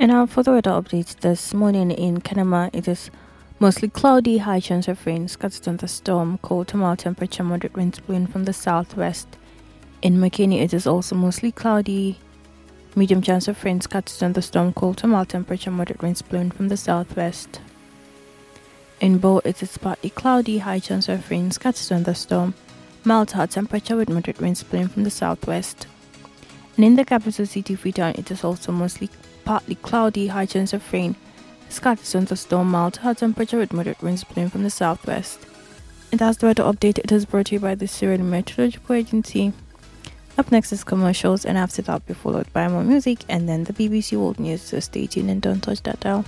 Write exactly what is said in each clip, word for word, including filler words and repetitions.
And now for the weather updates this morning in Kenema, it is mostly cloudy, high chance of rain, scattered thunderstorm, cold to mild temperature, moderate winds blowing from the southwest. In McKinney, it is also mostly cloudy, medium chance of rain, scattered thunderstorm, cold to mild temperature, moderate winds blowing from the southwest. In Bow, it is partly cloudy, high chance of rain, scattered thunderstorm, mild to hot temperature with moderate winds blowing from the southwest. And in the capital city, Freetown, it is also mostly partly cloudy, high chance of rain, scattered thunderstorm, mild to hot temperature with moderate winds blowing from the southwest. And that's the weather update. It is brought to you by the Sierra Meteorological Agency. Up next is commercials, and after that, I'll be followed by more music and then the B B C World News. So stay tuned and don't touch that dial.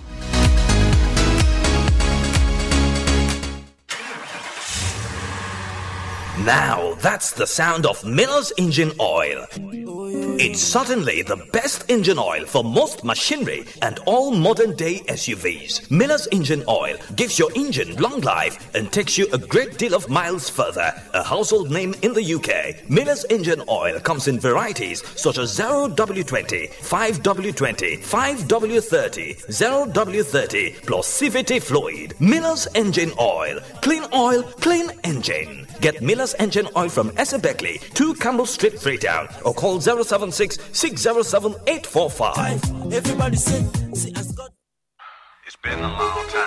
Now that's the sound of Miller's Engine Oil. It's certainly the best engine oil for most machinery and all modern day S U Vs. Miller's Engine Oil gives your engine long life and takes you a great deal of miles further. A household name in the U K, Miller's Engine Oil comes in varieties such as zero W twenty, five W twenty, five W thirty, zero W thirty plus C V T fluid. Miller's Engine Oil. Clean oil, clean engine. Get Miller's Engine Oil from Essa Beckley, two Campbell Street, Freetown, or call zero seven six, six zero seven, eight four five. Everybody sing, see us got. It's been a long time.